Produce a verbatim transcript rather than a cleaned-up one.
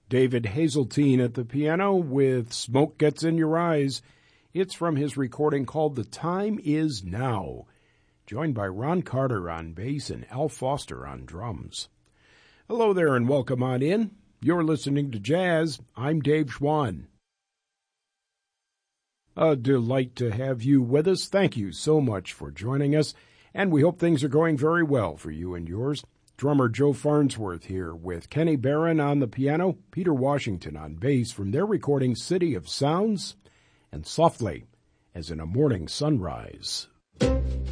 David Hazeltine at the piano with Smoke Gets in Your Eyes. It's from his recording called The Time Is Now, joined by Ron Carter on bass and Al Foster on drums. Hello there and welcome on in. You're listening to Jazz. I'm Dave Schwann. A delight to have you with us. Thank you so much for joining us, and we hope things are going very well for you and yours. Drummer Joe Farnsworth here with Kenny Barron on the piano, Peter Washington on bass from their recording City of Sounds, and Softly as in a Morning Sunrise.